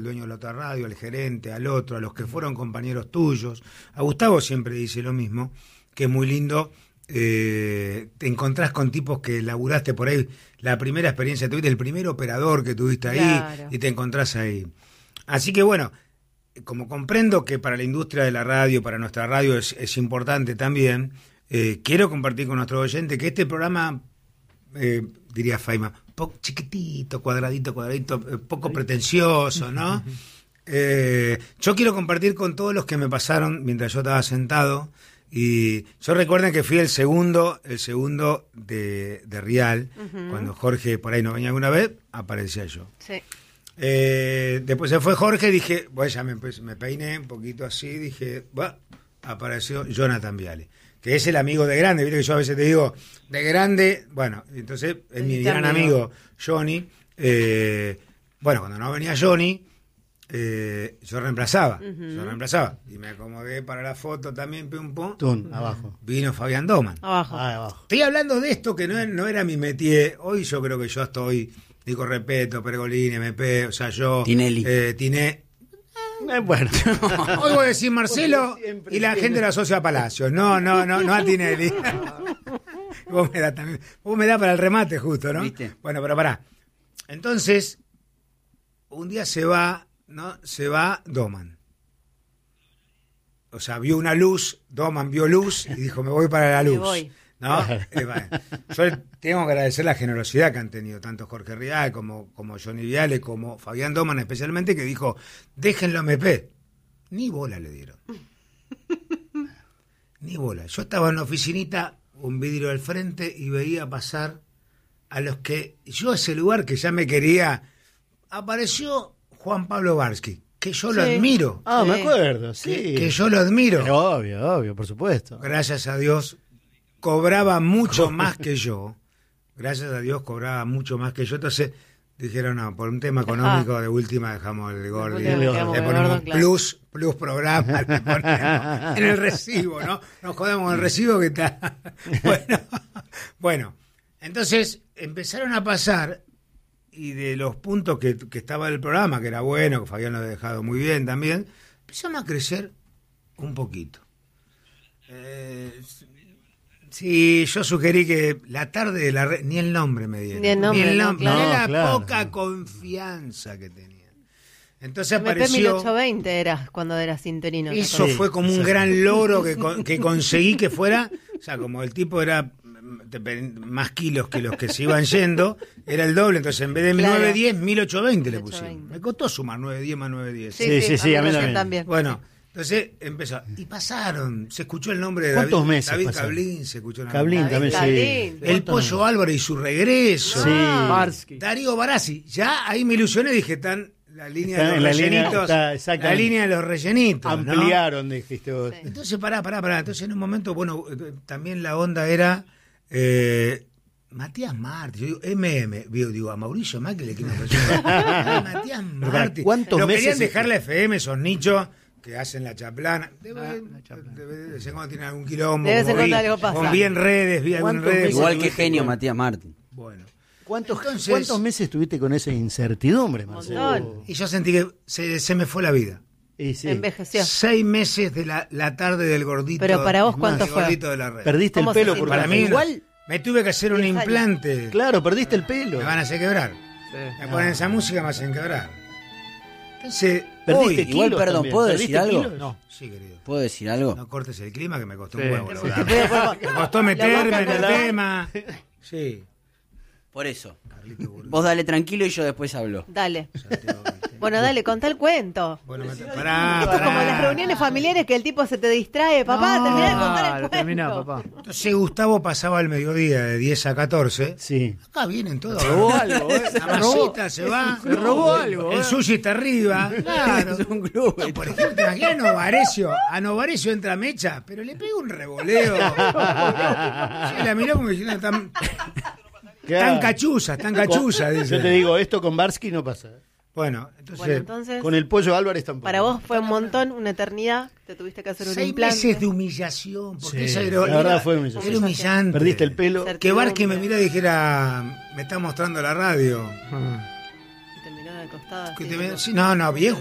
dueño de la otra radio, al gerente, al otro, a los que fueron compañeros tuyos. A Gustavo siempre dice lo mismo, que es muy lindo. Te encontrás con tipos que laburaste por ahí, la primera experiencia que tuviste, el primer operador que tuviste ahí, claro, y te encontrás ahí. Así que bueno, como comprendo que para la industria de la radio, para nuestra radio es importante también, quiero compartir con nuestro oyente que este programa, diría Faima, chiquitito, cuadradito, poco pretencioso, ¿no? Yo quiero compartir con todos los que me pasaron mientras yo estaba sentado, y yo recuerden que fui el segundo de Rial, cuando Jorge por ahí no venía alguna vez, aparecía yo. Sí. Después se fue Jorge, dije, bueno, ya me peiné un poquito así, dije, bueno, apareció Jonathan Viale, que es el amigo de Grande, viste que yo a veces te digo, de Grande, bueno, entonces es mi gran amigo Johnny. Bueno, cuando no venía Johnny, yo reemplazaba, y me acomodé para la foto también, abajo. Vino Fabián Doman. Abajo. Estoy hablando de esto que no era mi métier. Hoy yo creo que yo estoy, digo, Repeto, Pergolini, MP, o sea, yo... Tinelli. Bueno, hoy voy a decir Marcelo y la gente lo asocia a Palacios. No a Tinelli. Vos me da para el remate justo, ¿no? ¿Viste? Bueno, pero pará. Entonces, un día se va Doman. O sea, vio una luz, Doman vio luz y dijo, me voy para la luz. Me voy. ¿No? Yo tengo que agradecer la generosidad que han tenido tanto Jorge Rial como Johnny Viale, como Fabián Doman especialmente, que dijo, déjenlo MP. Ni bola le dieron. Ni bola. Yo estaba en una oficinita, un vidrio al frente, y veía pasar a los que... Yo ese lugar que ya me quería... Apareció Juan Pablo Barsky, que yo lo admiro. Me acuerdo, sí. Que yo lo admiro. Obvio, por supuesto. Gracias a Dios... cobraba mucho más que yo. Gracias a Dios cobraba mucho más que yo. Entonces dijeron, no, por un tema económico de última dejamos el Gordi. Le ponemos plus programa, le ponemos en el recibo, ¿no? Nos jodemos con el recibo que está. Bueno, entonces empezaron a pasar, y de los puntos que estaba el programa, que era bueno, que Fabián lo había dejado muy bien también, empezamos a crecer un poquito. Sí, yo sugerí que la tarde de la red, ni el nombre me dieron. Ni el nombre. La poca confianza que tenían. Entonces apareció... MP 1820 eras cuando eras interino. Eso fue como un gran logro que conseguí que fuera, o sea, como el tipo era más kilos que los que se iban yendo, era el doble, entonces en vez de 910, 1820 le pusimos. Me costó sumar 910 más 910. Sí, a mí también. Bueno, entonces empezó. Y pasaron, se escuchó el nombre de ¿cuántos meses David pasaron? Cablín, se escuchó Cablín también, sí. El Pollo Álvarez y su regreso. Sí. Darío Barassi. Ya ahí me ilusioné, dije, están la línea de los rellenitos. La línea de los rellenitos. Ampliaron, ¿no? Dijiste vos. Sí. Entonces, pará. Entonces, en un momento, bueno, también la onda era Matías Martí. Yo digo, a Mauricio Macri le quiero Matías Martí. ¿Cuántos Lo meses? querían dejar la FM, esos nichos que hacen la chaplana. De vez en cuando tienen algún quilombo. De vez en cuando algo pasa. Con bien redes. Igual que genio Matías Martín. Bueno. ¿Cuántos meses estuviste con esa incertidumbre, Marcelo? Y yo sentí que se me fue la vida. Envejeció. 6 meses de la tarde del gordito. Pero para vos, ¿cuánto fue? Gordito de la red. Perdiste el pelo por para mí. Igual me tuve que hacer un implante. Claro, perdiste el pelo. Me van a hacer quebrar. Me ponen esa música, me hacen quebrar. Entonces, igual, perdón, ¿puedo decir algo? No, sí, querido. ¿Puedo decir algo? No cortes el clima, que me costó un huevo. Me costó meterme en el tema. Sí. Por eso. Vos dale tranquilo y yo después hablo. Dale. Bueno, dale, contá el cuento. Bueno, Esto es como en las reuniones familiares que el tipo se te distrae. Papá, terminá de contar el cuento. Terminá, papá. Entonces Gustavo pasaba al mediodía de 10 a 14. Sí. Acá vienen todos. Se robó algo, La masita se va. Se robó algo. El sushi está arriba. Claro. Es un club. No, por ejemplo, te imaginas a Novarecio entra Mecha, pero le pega un revoleo. Sí, la miró como diciendo, tan cachuza, dice. Yo te digo, esto con Barsky no pasa. Bueno, entonces con el Pollo Álvarez tampoco. Para vos fue un montón, una eternidad, te tuviste que hacer un 6 implante. 6 meses de humillación, porque Sí, esa la verdad fue humillación. Era humillante. Perdiste el pelo. Que Barsky me mira y dijera, me está mostrando la radio. costado. Sí, no, bien